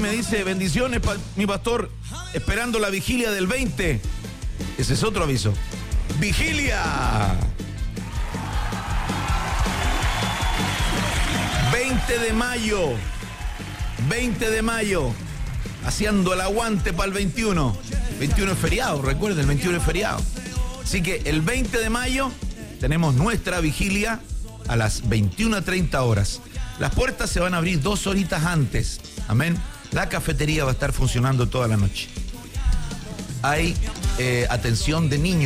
me dice, bendiciones, mi pastor, esperando la vigilia del 20. Ese es otro aviso. ¡Vigilia! 20 de mayo. 20 de mayo. Haciendo el aguante para el 21. 21 es feriado, recuerden, el 21 es feriado. Así que el 20 de mayo tenemos nuestra vigilia a las 21:30 horas. Las puertas se van a abrir 2 horitas antes. Amén. La cafetería va a estar funcionando toda la noche. Hay atención de niños.